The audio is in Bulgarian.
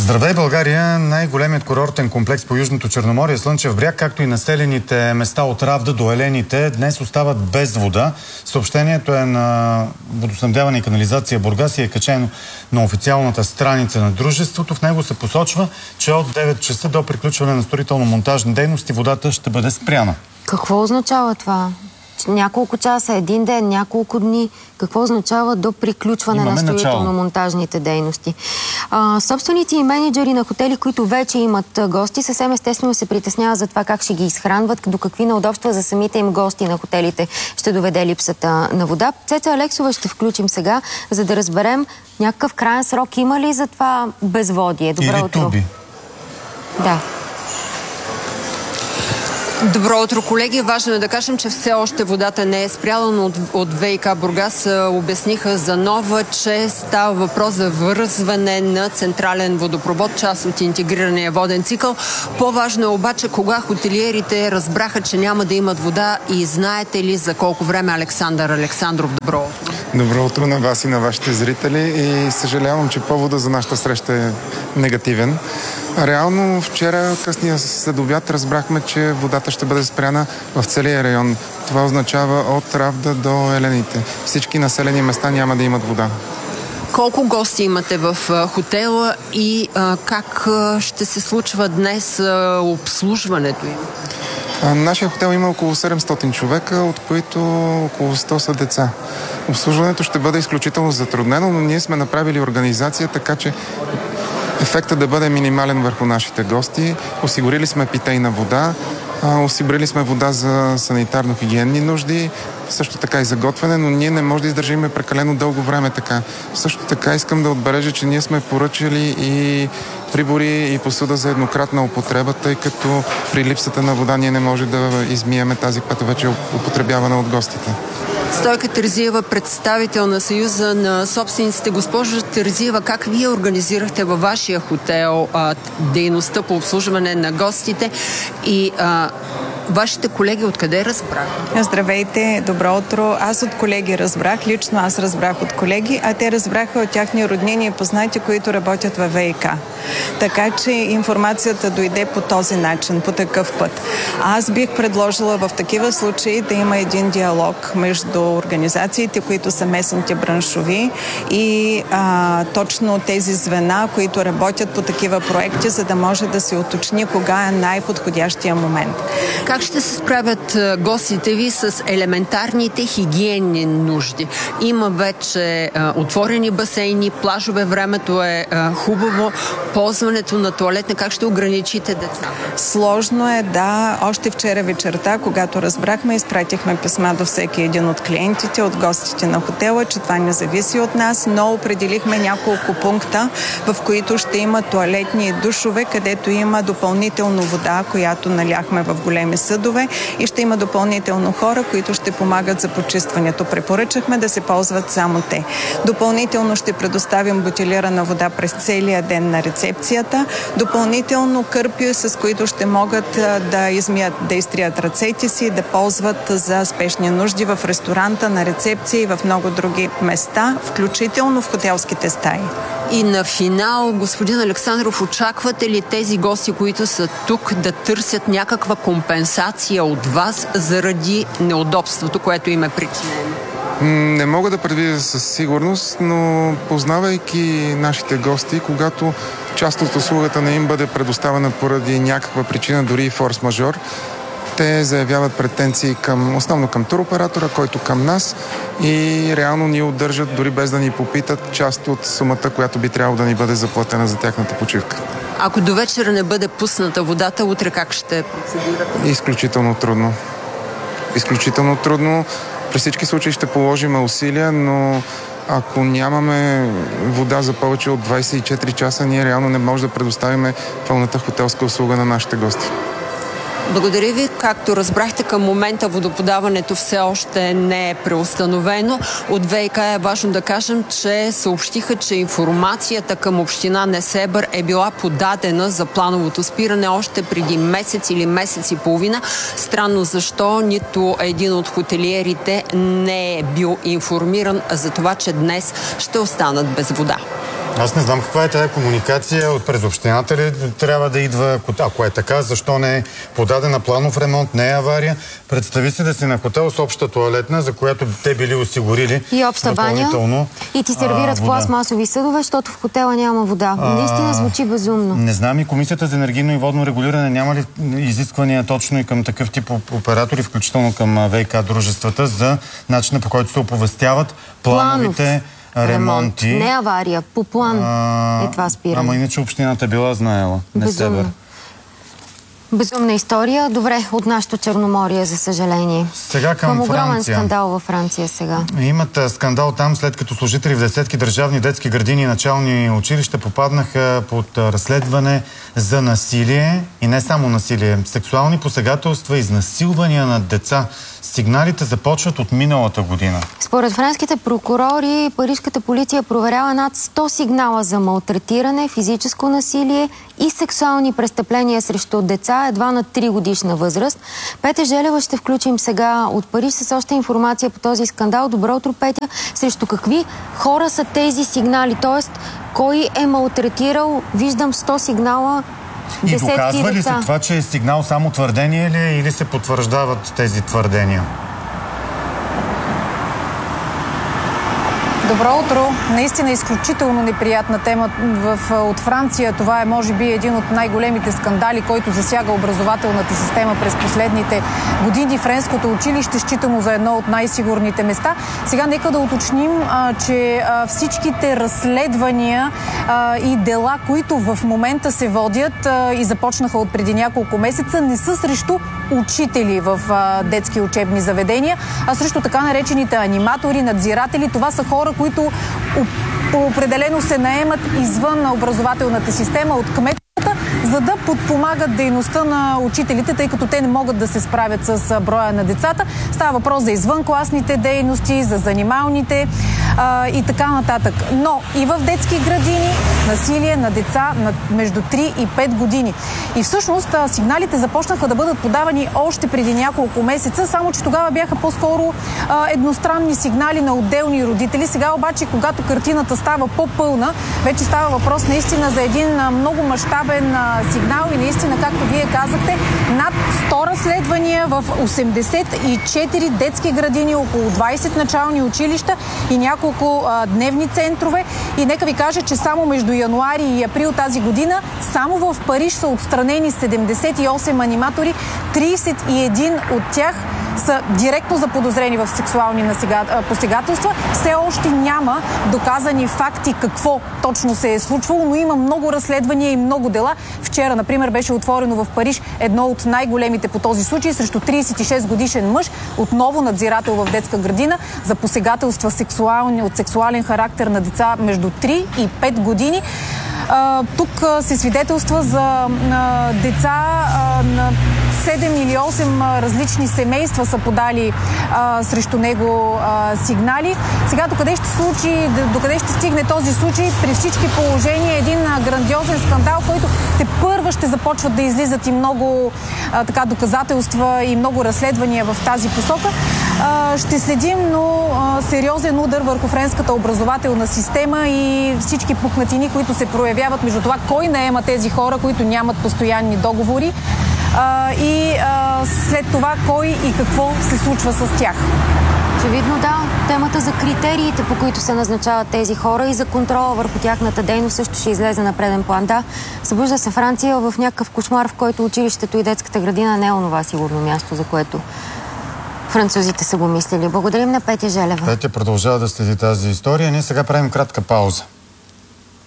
Здравей, България! Най-големият курортен комплекс по Южното Черноморие, Слънчев бряг, както и населените места от Равда до Елените, днес остават без вода. Съобщението е на Водоснабдяване и канализация Бургас и е качено на официалната страница на дружеството. В него се посочва, че от 9 часа до приключване на строително-монтажни дейности водата ще бъде спряна. Какво означава това? Няколко часа, един ден, няколко дни. Какво означава до приключване на строително-монтажните дейности? Собственици и менеджери на хотели, които вече имат гости, съвсем естествено се притесняват за това как ще ги изхранват, до какви неудобства за самите им гости на хотелите ще доведе липсата на вода. Цеца Алексова ще включим сега, за да разберем някакъв краен срок има ли за това безводие. Добро утро. Да. Добро утро, колеги. Важно е да кажем, че все още водата не е спряла, но от ВиК Бургас обясниха за нова, че става въпрос за връзване на централен водопровод, част от интегрирания воден цикъл. По-важно е обаче кога хотелиерите разбраха, че няма да имат вода и знаете ли за колко време? Александър Александров, добро утро. Добро утро на вас и на вашите зрители и съжалявам, че повода за нашата среща е негативен. Реално вчера късния следобед разбрахме, че водата ще бъде спряна в целия район. Това означава от Равда до Елените. Всички населени места няма да имат вода. Колко гости имате в хотела и как ще се случва днес обслужването им? Нашия хотел има около 700 човека, от които около 100 са деца. Обслужването ще бъде изключително затруднено, но ние сме направили организация, така че ефектът да бъде минимален върху нашите гости. Осигурили сме питейна вода, осигурили сме вода за санитарно-хигиенни нужди, също така и за готвене, но ние не можем да издържим прекалено дълго време така. Също така искам да отбележа, че ние сме поръчали и прибори и посуда за еднократна употреба, тъй като при липсата на вода ние не може да измиеме тази, която вече е употребявана от гостите. Стойка Терзиева, представител на Съюза на собствениците. Госпожо Терзиева, как вие организирахте във вашия хотел дейността по обслужване на гостите и вашите колеги откъде разбраха? Здравейте, добро утро. Аз от колеги разбрах, лично аз разбрах от колеги, а те разбраха от тяхни роднини и познати, които работят във ВиК. Така че информацията дойде по този начин, по такъв път. Аз бих предложила в такива случаи да има един диалог между организациите, които са местните браншови и точно тези звена, които работят по такива проекти, за да може да се уточни кога е най-подходящия момент. Как ще се справят гостите ви с елементарните хигиенни нужди? Има вече отворени басейни, плажове, времето е хубаво, ползването на тоалетна, как ще ограничите деца? Сложно е, да. Още вчера вечерта, когато разбрахме, изпратихме писма до всеки един от клиентите, от гостите на хотела, че това не зависи от нас, но определихме няколко пункта, в които ще има тоалетни и душове, където има допълнително вода, която наляхме в големи съдове и ще има допълнително хора, които ще помагат за почистването. Препоръчахме да се ползват само те. Допълнително ще предоставим бутилирана вода през целия ден на рецепцията. Допълнително кърпи, с които ще могат да изтрият ръцете си, да ползват за спешни нужди в ресторанта, на рецепция и в много други места, включително в хотелските стаи. И на финал, господин Александров, очаквате ли тези гости, които са тук, да търсят някаква компенсация от вас заради неудобството, което им е причинено? Не мога да предвидя със сигурност, но познавайки нашите гости, когато част от услугата не им бъде предоставена поради някаква причина, дори и форс-мажор, те заявяват претенции основно към туроператора, който към нас и реално ни удържат, дори без да ни попитат, част от сумата, която би трябвало да ни бъде заплатена за тяхната почивка. Ако до вечера не бъде пусната водата, утре как ще процедирате? Изключително трудно. Изключително трудно. При всички случаи ще положим усилия, но ако нямаме вода за повече от 24 часа, ние реално не можем да предоставим пълната хотелска услуга на нашите гости. Благодаря ви. Както разбрахте, към момента водоподаването все още не е преустановено. От ВиК е важно да кажем, че съобщиха, че информацията към община Несебър е била подадена за плановото спиране още преди месец или месец и половина. Странно защо нито един от хотелиерите не е бил информиран за това, че днес ще останат без вода. Аз не знам каква е тази комуникация през общината ли трябва да идва, ако е така, защо не е подадена планов ремонт, не е авария. Представи си да си на хотел с обща тоалетна, за която те били осигурили и обща баня, и ти сервират пластмасови съдове, защото в хотела няма вода. Наистина звучи безумно. Не знам и Комисията за енергийно и водно регулиране няма ли изисквания точно и към такъв тип оператори, включително към ВиК дружествата, за начина, по който се оповестяват плановите ремонти. Не авария, по план е това спиране. Ама иначе общината била знаела. Безумно. Безумна история. Добре, от нашото Черноморие, за съжаление. Сега към огромен Франция. скандал във Франция сега. Имат скандал там, след като служители в десетки държавни детски градини и начални училища попаднаха под разследване за насилие и не само насилие, сексуални посегателства, изнасилвания на деца. Сигналите започват от миналата година. Според френските прокурори, парижката полиция проверява над 100 сигнала за малтретиране, физическо насилие и сексуални престъпления срещу деца едва на 3-годишна възраст. Петя Желева ще включим сега от Париж с още информация по този скандал. Добро утро, Петя. Срещу какви хора са тези сигнали? Тоест, кой е малтретирал? Виждам 100 сигнала. И доказва ли се това, че е сигнал само твърдение ли, или се потвърждават тези твърдения? Добро утро! Наистина изключително неприятна тема от Франция. Това е, може би, един от най-големите скандали, който засяга образователната система през последните години. Френското училище считано за едно от най-сигурните места. Сега нека да уточним, че всичките разследвания и дела, които в момента се водят и започнаха от преди няколко месеца, не са срещу учители в детски учебни заведения, а срещу така наречените аниматори, надзиратели. Това са хора, които определено се наемат извън на образователната система от кметовете, за да подпомагат дейността на учителите, тъй като те не могат да се справят с броя на децата. Става въпрос за извънкласните дейности, за занималните и така нататък. Но и в детски градини насилие на деца между 3 и 5 години. И всъщност сигналите започнаха да бъдат подавани още преди няколко месеца, само че тогава бяха по-скоро едностранни сигнали на отделни родители. Сега обаче, когато картината става по-пълна, вече става въпрос наистина за един много мащабен сигнал и наистина, както вие казахте, над 100 разследвания в 84 детски градини, около 20 начални училища и няколко дневни центрове. И нека ви кажа, че само между януари и април тази година само в Париж са отстранени 78 аниматори, 31 от тях са директно заподозрени в сексуални посегателства. Все още няма доказани факти какво точно се е случвало, но има много разследвания и много дела. Вчера, например, беше отворено в Париж едно от най-големите по този случай срещу 36 годишен мъж, отново надзирател в детска градина, за посегателства от сексуален характер на деца между 3 и 5 години. Тук се свидетелства за деца на 7 или 8 различни семейства са подали срещу него сигнали. Сега докъде ще стигне този случай? При всички положения един грандиозен скандал, който тепърва ще започват да излизат и много доказателства и много разследвания в тази посока. Ще следим, но сериозен удар върху френската образователна система и всички пукнатини, които се проявяват между това кой наема тези хора, които нямат постоянни договори, и след това кой и какво се случва с тях. Очевидно, да. Темата за критериите, по които се назначават тези хора и за контрола върху тяхната дейност също ще излезе на преден план. Да, събужда се Франция в някакъв кошмар, в който училището и детската градина не е онова сигурно място, за което французите са го мислили. Благодарим на Петя Желева. Петя продължава да следи тази история. Ние сега правим кратка пауза.